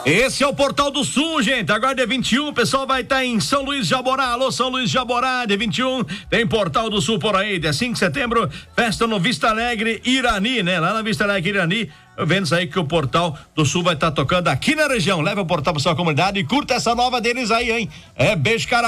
Esse é o Portal do Sul, gente. Agora dia 21, o pessoal vai estar em São Luís de Jaborá. Alô, São Luís de Jaborá, dia 21. Tem Portal do Sul por aí. Dia 5 de setembro, festa no Vista Alegre, Irani, né? Lá na Vista Alegre, Irani. Eu vendo isso aí que o Portal do Sul vai estar tocando aqui na região. Leva o Portal pra sua comunidade e curta essa nova deles aí, hein? É beijo, cara.